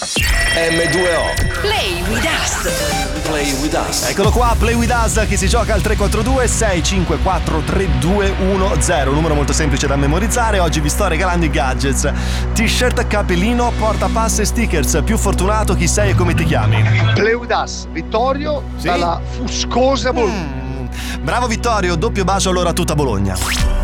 M2O Play with us. Play with us. Eccolo qua, Play with us, che si gioca al 342 654 3210. Numero molto semplice da memorizzare. Oggi vi sto regalando i gadgets: t-shirt, capellino, portapass e stickers. Più fortunato chi sei e come ti chiami? Play with us, Vittorio, Sì? dalla fuscosa Bologna. Bravo Vittorio, doppio bacio allora a tutta Bologna.